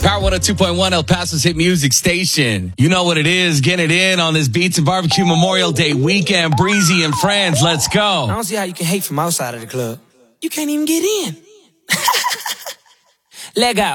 Power 102.1, El Paso's hit music station. You know what it is. Get it in on this Beats and Barbecue Memorial Day weekend. Breezy and friends, let's go. I don't see how you can hate from outside of the club. You can't even get in. Leg out.